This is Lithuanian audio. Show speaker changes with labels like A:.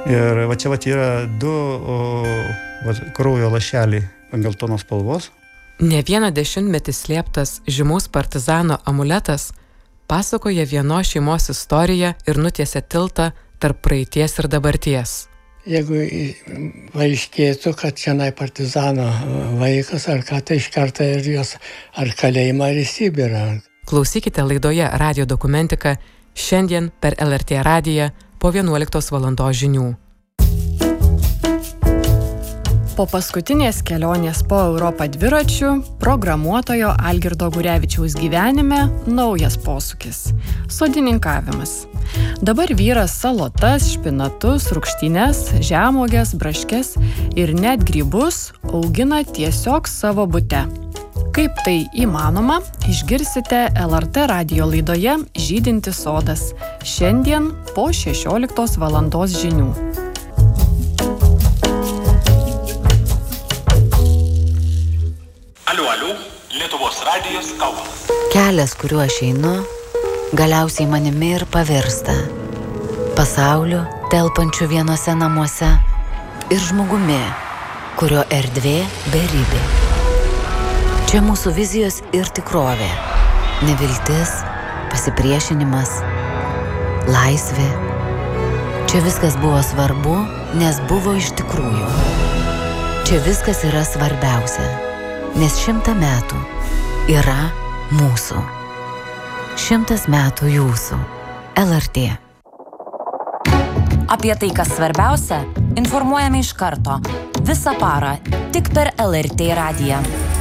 A: Ir va čia yra du kraujo lašeliai geltonos spalvos.
B: Ne vieną dešimtmetį slėptas žymaus partizano amuletas pasakoja vienos šeimos istoriją ir nutiesia tiltą tarp praeities ir dabarties.
C: Jeigu paaiškėtų, kad šiandien partizano vaikas ar ką, tai iš karto ir jos ar kalėjimą, ar į Sibirą.
B: Klausykite laidoje Radio dokumentika šiandien per LRT radiją po 11 valandos žinių.
D: Po paskutinės kelionės po Europą dviračių, programuotojo Algirdo Gurevičiaus gyvenime naujas posūkis – sodininkavimas. Dabar vyras salotas, špinatus, rūgštynes, žemuoges, braškes ir net grybus augina tiesiog savo bute. Kaip tai įmanoma, išgirsite LRT radijo laidoje Žydintis sodas šiandien po 16 valandos žinių.
E: Aliu, Lietuvos radijas Kaunas.
F: Kelias, kuriuo aš einu, galiausiai manimi ir pavirsta. Pasauliu, telpančiu vienose namuose ir žmogumi, kurio erdvė beribė. Čia mūsų vizijos ir tikrovė. Neviltis, pasipriešinimas, laisvė. Čia viskas buvo svarbu, nes buvo iš tikrųjų. Čia viskas yra svarbiausia. Nes 100 metų yra mūsų. 100 metų jūsų. LRT.
G: Apie tai, kas svarbiausia, informuojame iš karto. Visą parą, tik per LRT radiją.